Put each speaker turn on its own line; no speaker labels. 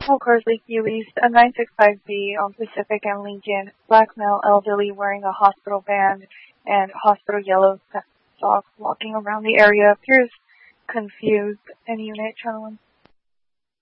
All cars Lakeview East, a 965B on Pacific and Lincoln. Black male elderly wearing a hospital band and hospital yellow socks walking around the area. Appears confused. Any unit, channel 1.